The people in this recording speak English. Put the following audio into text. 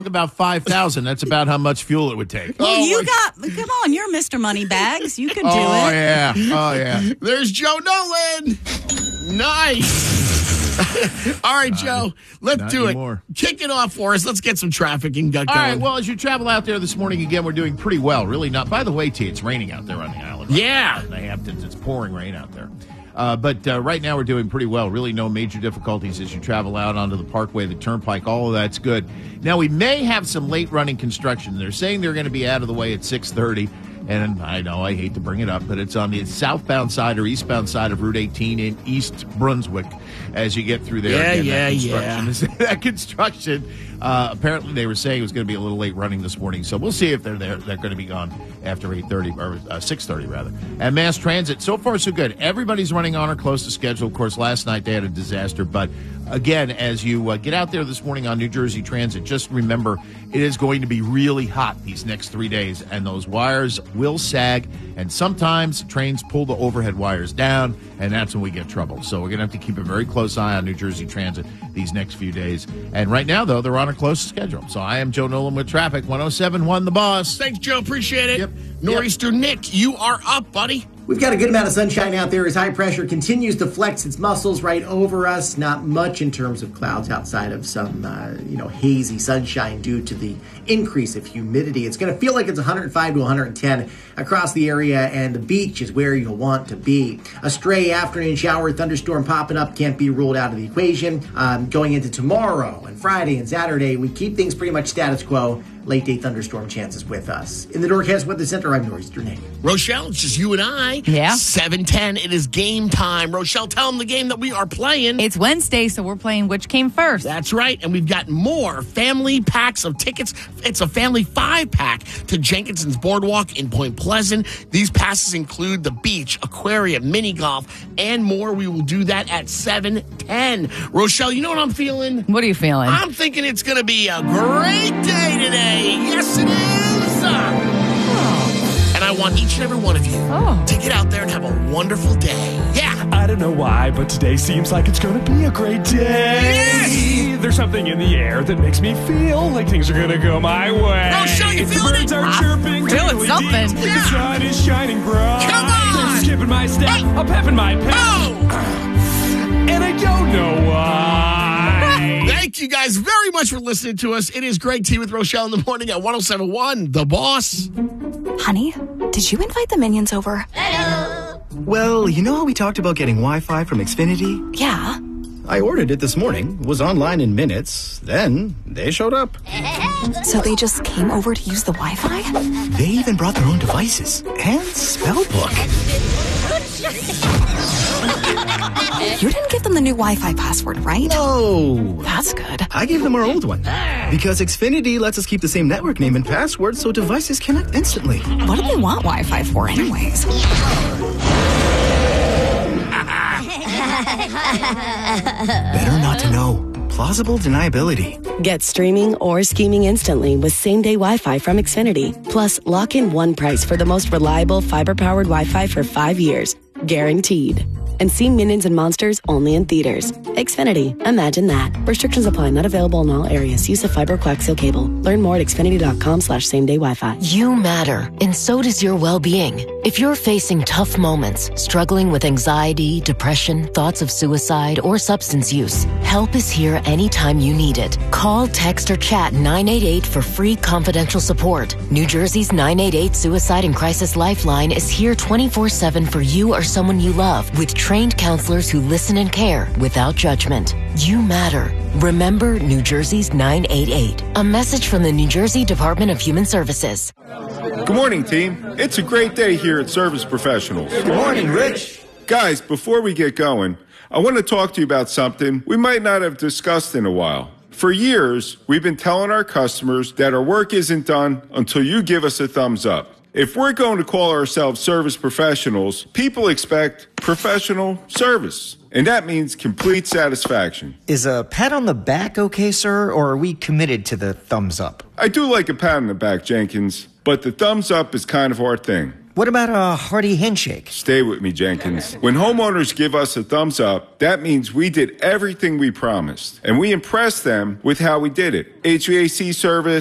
about 5,000. That's about how much fuel it would take. Well, come on, you're Mr. Moneybags. You could do it. Oh, yeah. There's Joe Nolan. Nice. All right, Joe, let's do anymore. it. Kick it off for us. Let's get some traffic and get All going. right, well, as you travel out there this morning, again, we're doing pretty well. Really not. By the way, T, it's raining out there on the island. Yeah. It's pouring rain out there. But right now we're doing pretty well. Really no major difficulties as you travel out onto the Parkway, the Turnpike. All of that's good. Now, we may have some late-running construction. They're saying they're going to be out of the way at 6:30. And I know I hate to bring it up, but it's on the southbound side or eastbound side of Route 18 in East Brunswick as you get through there. That construction, apparently they were saying it was going to be a little late running this morning. So we'll see if they're there. They're going to be gone after 8:30 or 6:30 rather. And mass transit, so far so good. Everybody's running on or close to schedule. Of course, last night they had a disaster. But again, as you get out there this morning on New Jersey Transit, just remember it is going to be really hot these next 3 days. And those wires will sag. And sometimes trains pull the overhead wires down. And that's when we get trouble. So we're going to have to keep a very close eye on New Jersey Transit these next few days. And right now, though, they're on a close schedule. So I am Joe Nolan with traffic. 107.1 The Boss. Thanks, Joe. Appreciate it. Yep. Nor'easter Nick, you are up, buddy. We've got a good amount of sunshine out there as high pressure continues to flex its muscles right over us. Not much in terms of clouds outside of some, hazy sunshine due to the increase of humidity. It's going to feel like it's 105 to 110 across the area, and the beach is where you'll want to be. A stray afternoon shower thunderstorm popping up can't be ruled out of the equation. Going into tomorrow and Friday and Saturday, we keep things pretty much status quo. Late day thunderstorm chances with us. In the Norcast Weather Center, I'm Nor'easter Nick. Rochelle, it's just you and I. Yeah. 7:10. It is game time. Rochelle, tell them the game that we are playing. It's Wednesday, so we're playing Which Came First. That's right. And we've got more family packs of tickets. It's a family 5-pack to Jenkinson's Boardwalk in Point Pleasant. These passes include the beach, aquarium, mini golf, and more. We will do that at 7:10. Rochelle, you know what I'm feeling? What are you feeling? I'm thinking it's going to be a great day today. Yes, it is. And I want each and every one of you to get out there and have a wonderful day. Yeah. I don't know why, but today seems like it's going to be a great day. Yes! There's something in the air that makes me feel like things are going to go my way. Rochelle, you feeling the birds it? are chirping, feeling twinkly something. deep. Yeah. The sun is shining bright. Come on! I'm skipping my step, I'm pepping my pep. Oh! And I don't know why. Thank you guys very much for listening to us. It is Greg T with Rochelle in the morning at 107.1 The Boss. Honey, did you invite the minions over? Well, you know how we talked about getting Wi-Fi from Xfinity? Yeah. I ordered it this morning, was online in minutes, then they showed up. So they just came over to use the Wi-Fi? They even brought their own devices and spell book. You didn't give them the new Wi-Fi password, right? No. That's good. I gave them our old one. Because Xfinity lets us keep the same network name and password so devices connect instantly. What do they want Wi-Fi for anyways? Better not to know. Plausible deniability. Get streaming or scheming instantly with same-day Wi-Fi from Xfinity. Plus, lock in one price for the most reliable fiber-powered Wi-Fi for 5 years. Guaranteed. And see Minions and Monsters only in theaters. Xfinity. Imagine that. Restrictions apply. Not available in all areas. Use of fiber coaxial cable. Learn more at xfinity.com/same-day Wi-Fi. You matter, and so does your well-being. If you're facing tough moments, struggling with anxiety, depression, thoughts of suicide, or substance use, help is here anytime you need it. Call, text, or chat 988 for free confidential support. New Jersey's 988 Suicide and Crisis Lifeline is here 24/7 for you or someone you love, with trained counselors who listen and care without judgment. You matter. Remember New Jersey's 988. A message from the New Jersey Department of Human Services. Good morning, team. It's a great day here at Service Professionals. Good morning, Rich. Guys, before we get going, I want to talk to you about something we might not have discussed in a while. For years, we've been telling our customers that our work isn't done until you give us a thumbs up. If we're going to call ourselves service professionals, people expect professional service. And that means complete satisfaction. Is a pat on the back okay, sir, or are we committed to the thumbs up? I do like a pat on the back, Jenkins, but the thumbs up is kind of our thing. What about a hearty handshake? Stay with me, Jenkins. When homeowners give us a thumbs up, that means we did everything we promised. And we impressed them with how we did it. HVAC service,